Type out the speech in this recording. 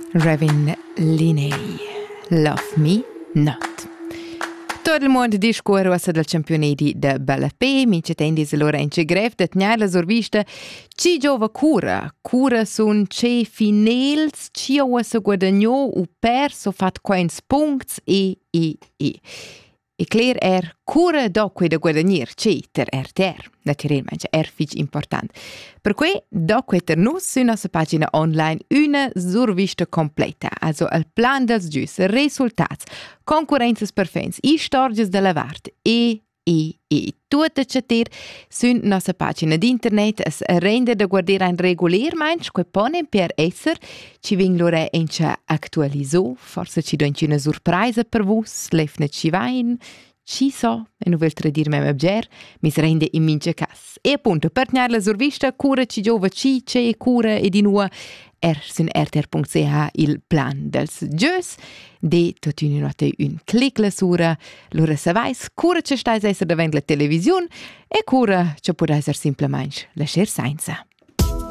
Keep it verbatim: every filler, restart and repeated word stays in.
Ravin Linney, Love Me Not. Tutto il mondo discorre ora del campionati de Bella P, mince tendis allora in greve de tenere la sorvista ci giova cura. Cura sun ce finels, ci ora se guadagnò u perso fat quains punts e e e. E clear er cura dopo da guadagnare, c'è ter er ter, naturalmente er fig important. Per cui dopo ter nus su nostra pagina online una survista completa, also il plan dels gius, resultats, concorrences per fans, i storges della vart e e e tutta chatter su nostra pagina d'internet es rende da guardare ein regularmente che ponen per esser ci ving lore encha actualizo, forse ci do una surpresa per vos, lefne ci vain, ci so, e non vel tradir mem abger, mi si rende in mince cas. E appunto, per tenere la survista, cura ci giova ci, c'è cura e di nuova er sun r t r punto c h il plan dels gius, de tot una notte un clic la sura, lura se vais, cura ci stai esser davant la televisione e cura ci può esser simplemente lasciar senza.